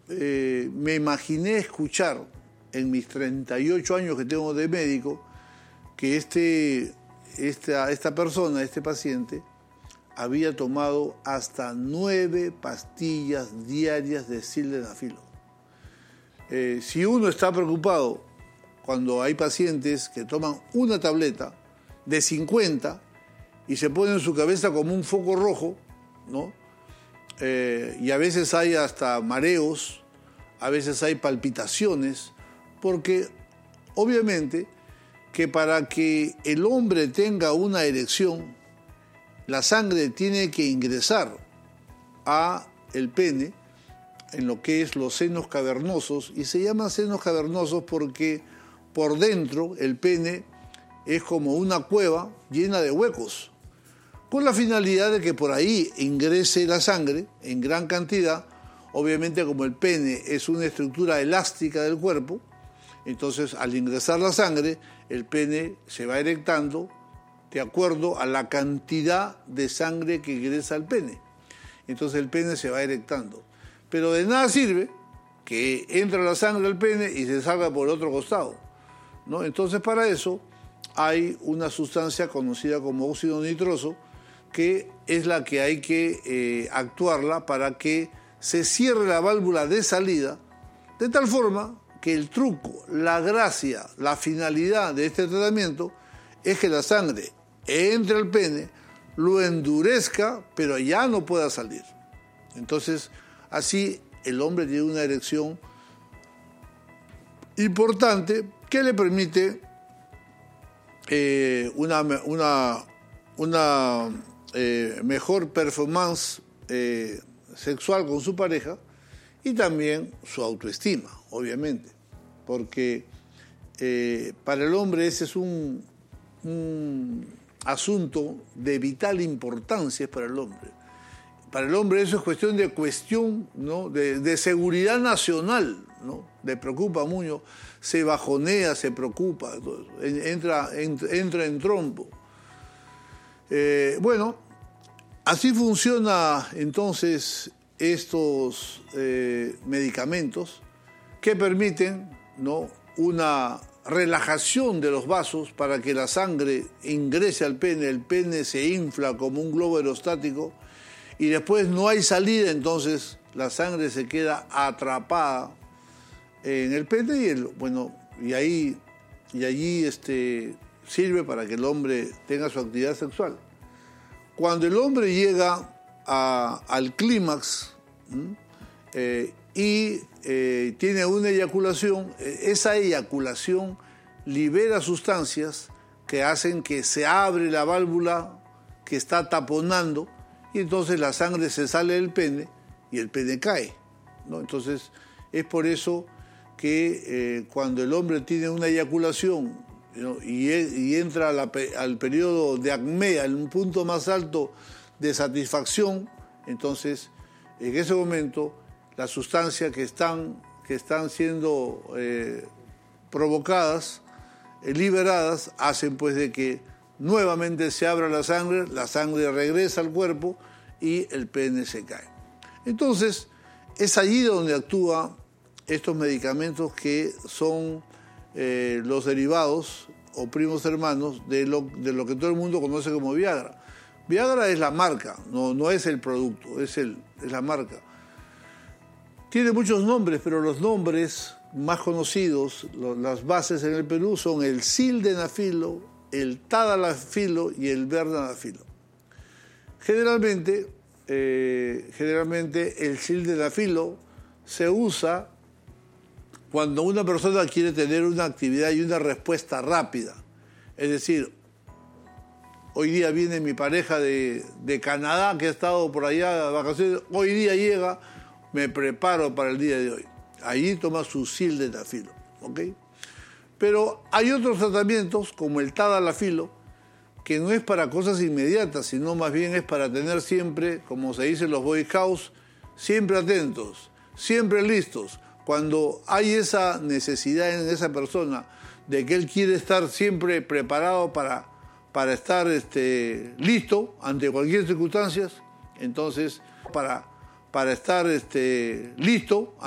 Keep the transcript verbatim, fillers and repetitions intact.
eh, me imaginé escuchar en mis treinta y ocho años que tengo de médico que este, esta, esta persona, este paciente, había tomado hasta nueve pastillas diarias de sildenafilo. Eh, si uno está preocupado cuando hay pacientes que toman una tableta de cincuenta y se pone en su cabeza como un foco rojo, ¿no? Eh, y a veces hay hasta mareos, a veces hay palpitaciones, porque obviamente que para que el hombre tenga una erección, la sangre tiene que ingresar a el pene, en lo que es los senos cavernosos, y se llaman senos cavernosos porque por dentro el pene es como una cueva llena de huecos, con la finalidad de que por ahí ingrese la sangre en gran cantidad. Obviamente, como el pene es una estructura elástica del cuerpo, entonces al ingresar la sangre, el pene se va erectando de acuerdo a la cantidad de sangre que ingresa al pene. Entonces el pene se va erectando. Pero de nada sirve que entre la sangre al pene y se salga por el otro costado, ¿no? Entonces para eso hay una sustancia conocida como óxido nitroso, que es la que hay que eh, actuarla para que se cierre la válvula de salida, de tal forma que el truco, la gracia, la finalidad de este tratamiento es que la sangre entre al pene, lo endurezca, pero ya no pueda salir. Entonces, así el hombre tiene una erección importante que le permite eh, una, una, una eh, mejor performance eh, sexual con su pareja y también su autoestima, obviamente, porque eh, para el hombre ese es un, un asunto de vital importancia para el hombre. Para el hombre eso es cuestión de cuestión, ¿no? de, de seguridad nacional, ¿no? Le preocupa mucho, se bajonea, se preocupa, entra, entra, entra en trompo. Eh, bueno, así funciona entonces estos eh, medicamentos que permiten, ¿no?, una relajación de los vasos para que la sangre ingrese al pene, el pene se infla como un globo aerostático y después no hay salida, entonces la sangre se queda atrapada en el pene y, el, bueno, y, ahí, y allí este, sirve para que el hombre tenga su actividad sexual. Cuando el hombre llega a, al clímax eh, y eh, tiene una eyaculación, esa eyaculación libera sustancias que hacen que se abre la válvula que está taponando y entonces la sangre se sale del pene y el pene cae, ¿no? Entonces es por eso que eh, cuando el hombre tiene una eyaculación, ¿no?, y, y entra a la, al periodo de acmea, en un punto más alto de satisfacción, entonces en ese momento las sustancias que están, que están siendo eh, provocadas, eh, liberadas, hacen pues de que nuevamente se abra la sangre, la sangre regresa al cuerpo y el pene se cae. Entonces es allí donde actúan estos medicamentos que son eh, los derivados o primos hermanos de lo, de lo que todo el mundo conoce como Viagra. Viagra es la marca, no, no es el producto, es, el, es la marca. Tiene muchos nombres, pero los nombres más conocidos, lo, las bases en el Perú son el sildenafilo, el tadalafilo y el verdanafilo. Generalmente, eh, generalmente el sildenafilo se usa cuando una persona quiere tener una actividad y una respuesta rápida. Es decir, hoy día viene mi pareja de, de Canadá, que ha estado por allá de vacaciones, hoy día llega, me preparo para el día de hoy. Allí toma su sildenafilo, ¿ok? Pero hay otros tratamientos, como el tadalafilo, que no es para cosas inmediatas, sino más bien es para tener siempre, como se dice en los Boy Scouts, siempre atentos, siempre listos. Cuando hay esa necesidad en esa persona de que él quiere estar siempre preparado para, para estar este, listo ante cualquier circunstancia, entonces para, para estar este, listo